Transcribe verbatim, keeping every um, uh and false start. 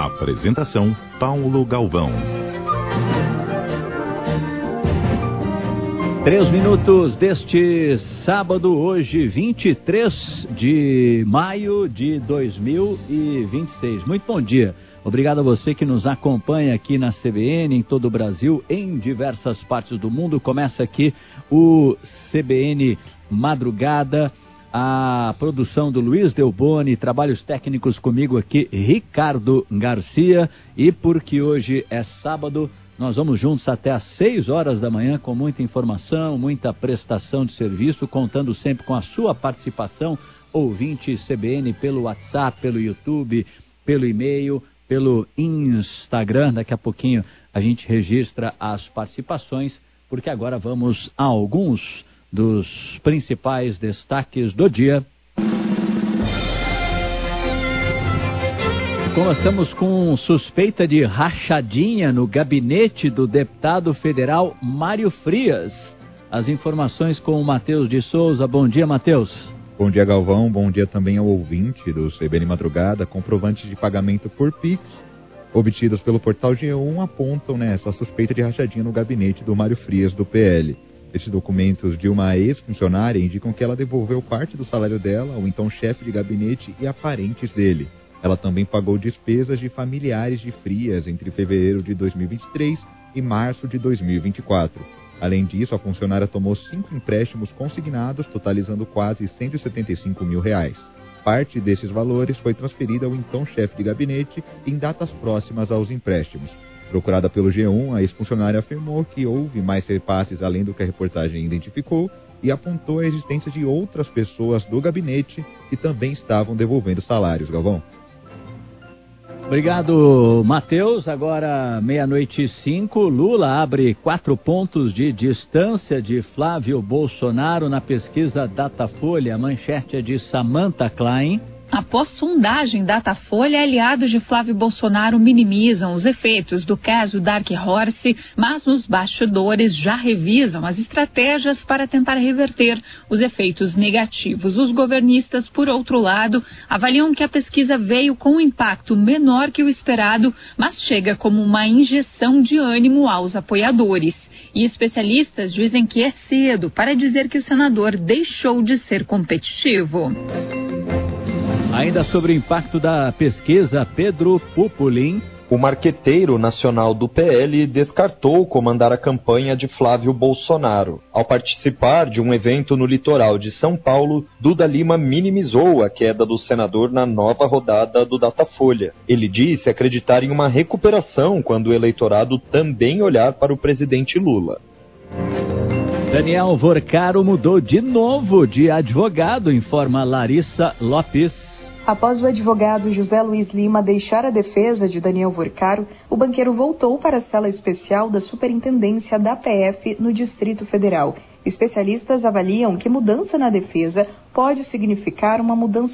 Apresentação: Paulo Galvão. Três minutos deste sábado, hoje, vinte e três de maio de dois mil e vinte e seis. Muito bom dia. Obrigado a você que nos acompanha aqui na C B N, em todo o Brasil, em diversas partes do mundo. Começa aqui o C B N Madrugada, a produção do Luiz Delboni, trabalhos técnicos comigo aqui, Ricardo Garcia. E porque hoje é sábado, nós vamos juntos até às seis horas da manhã com muita informação, muita prestação de serviço, contando sempre com a sua participação, ouvinte C B N, pelo WhatsApp, pelo YouTube, pelo e-mail, pelo Instagram. Daqui a pouquinho a gente registra as participações, porque agora vamos a alguns dos principais destaques do dia. Começamos com suspeita de rachadinha no gabinete do deputado federal Mário Frias. As informações com o Matheus de Souza. Bom dia, Matheus. Bom dia, Galvão. Bom dia também ao ouvinte do C B N Madrugada. Comprovantes de pagamento por Pix obtidos pelo portal G um apontam, né, essa suspeita de rachadinha no gabinete do Mário Frias, do P L. Esses documentos de uma ex-funcionária indicam que ela devolveu parte do salário dela ao então chefe de gabinete e a parentes dele. Ela também pagou despesas de familiares de Frias entre fevereiro de dois mil e vinte e três e março de dois mil e vinte e quatro. Além disso, a funcionária tomou cinco empréstimos consignados, totalizando quase cento e setenta e cinco mil reais. Parte desses valores foi transferida ao então chefe de gabinete em datas próximas aos empréstimos. Procurada pelo G um, a ex-funcionária afirmou que houve mais repasses além do que a reportagem identificou e apontou a existência de outras pessoas do gabinete que também estavam devolvendo salários. Galvão. Obrigado, Matheus. Agora, meia-noite e cinco, Lula abre quatro pontos de distância de Flávio Bolsonaro na pesquisa Datafolha. A manchete é de Samantha Klein. Após sondagem Datafolha, aliados de Flávio Bolsonaro minimizam os efeitos do caso Dark Horse, mas nos bastidores já revisam as estratégias para tentar reverter os efeitos negativos. Os governistas, por outro lado, avaliam que a pesquisa veio com um impacto menor que o esperado, mas chega como uma injeção de ânimo aos apoiadores. E especialistas dizem que é cedo para dizer que o senador deixou de ser competitivo. Ainda sobre o impacto da pesquisa, Pedro Pupolin. O marqueteiro nacional do P L descartou comandar a campanha de Flávio Bolsonaro. Ao participar de um evento no litoral de São Paulo, Duda Lima minimizou a queda do senador na nova rodada do Datafolha. Ele disse acreditar em uma recuperação quando o eleitorado também olhar para o presidente Lula. Daniel Vorcaro mudou de novo de advogado, informa Larissa Lopes. Após o advogado José Luiz Lima deixar a defesa de Daniel Vorcaro, o banqueiro voltou para a cela especial da Superintendência da P F no Distrito Federal. Especialistas avaliam que mudança na defesa pode significar uma mudança